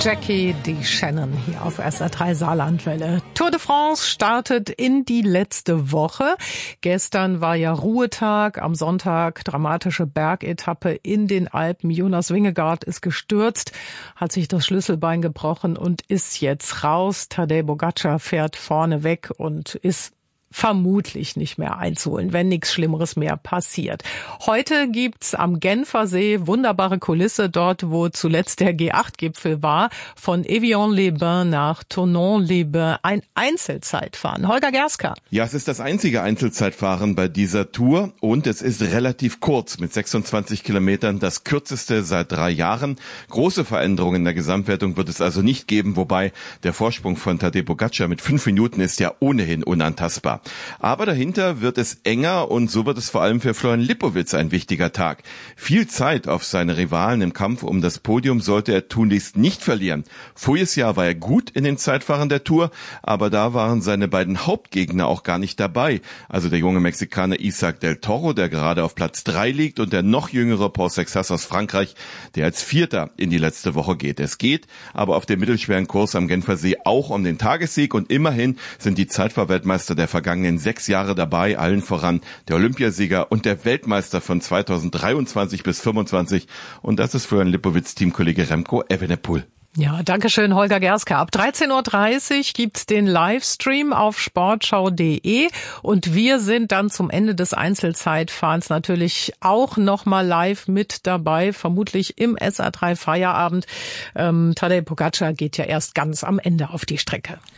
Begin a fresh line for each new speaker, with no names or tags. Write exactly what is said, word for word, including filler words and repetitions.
Jackie die Shannon hier auf S R drei Saarlandwelle. Tour de France startet in die letzte Woche. Gestern war ja Ruhetag, am Sonntag dramatische Bergetappe in den Alpen. Jonas Vingegaard ist gestürzt, hat sich das Schlüsselbein gebrochen und ist jetzt raus. Tadej Pogačar fährt vorne weg und ist vermutlich nicht mehr einzuholen, wenn nichts Schlimmeres mehr passiert. Heute gibt's am Genfersee wunderbare Kulisse, dort wo zuletzt der G acht Gipfel war, von Evian-les-Bains nach Thonon-les-Bains, ein Einzelzeitfahren. Holger Gerska.
Ja, es ist das einzige Einzelzeitfahren bei dieser Tour und es ist relativ kurz mit sechsundzwanzig Kilometern, das kürzeste seit drei Jahren. Große Veränderungen in der Gesamtwertung wird es also nicht geben, wobei der Vorsprung von Tadej Pogačar mit fünf Minuten ist ja ohnehin unantastbar. Aber dahinter wird es enger und so wird es vor allem für Florian Lipowitz ein wichtiger Tag. Viel Zeit auf seine Rivalen im Kampf um das Podium sollte er tunlichst nicht verlieren. Voriges Jahr war er gut in den Zeitfahrern der Tour, aber da waren seine beiden Hauptgegner auch gar nicht dabei. Also der junge Mexikaner Isaac del Toro, der gerade auf Platz drei liegt, und der noch jüngere Paul Sexas aus Frankreich, der als Vierter in die letzte Woche geht. Es geht aber auf dem mittelschweren Kurs am Genfersee auch um den Tagessieg und immerhin sind die Zeitfahrweltmeister der vergangenen sechs Jahre dabei, allen voran der Olympiasieger und der Weltmeister von zweitausenddreiundzwanzig bis fünfundzwanzig. Und das ist Florian Lipowitz Teamkollege Remco Evenepoel.
Ja, danke schön, Holger Gerska. Ab dreizehn Uhr dreißig gibt's den Livestream auf sportschau punkt de und wir sind dann zum Ende des Einzelzeitfahrens natürlich auch nochmal live mit dabei, vermutlich im S R drei Feierabend. Ähm, Tadej Pogačar geht ja erst ganz am Ende auf die Strecke.